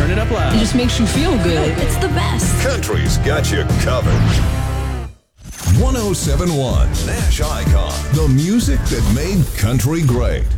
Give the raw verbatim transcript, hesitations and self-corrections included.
turn it up loud. It just makes you feel good. It's the best. Country's got you covered. one oh seven point one Nash Icon. The music that made country great.